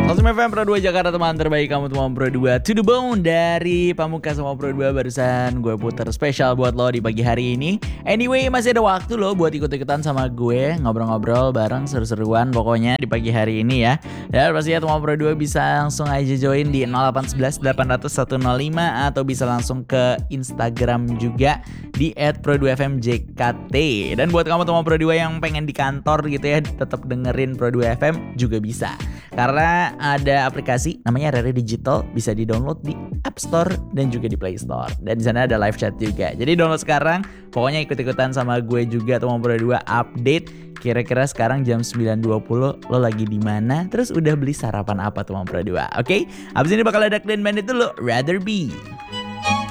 Langsung FM Pro 2 Jakarta, teman terbaik kamu teman Pro 2 To the Bone dari Pamungkas sama Pro 2. Barusan gue puter spesial buat lo di pagi hari ini. Anyway, masih ada waktu lo buat ikut-ikutan sama gue, ngobrol-ngobrol bareng seru-seruan pokoknya di pagi hari ini ya. Dan pastinya teman Pro 2 bisa langsung aja join di 0811 800 105 atau bisa langsung ke Instagram juga di @pro2fmjkt. Dan buat kamu teman Pro 2 yang pengen di kantor gitu ya, tetap dengerin Pro 2 FM juga bisa. Karena ada aplikasi namanya Rere Digital, bisa di-download di App Store dan juga di Play Store. Dan di sana ada live chat juga. Jadi download sekarang, pokoknya ikut-ikutan sama gue juga teman Pro 2 update. Kira-kira sekarang jam 9.20 lo lagi di mana? Terus udah beli sarapan apa teman Pro 2? Oke? Abis ini bakal ada Clean Bandit dulu, Rather Be.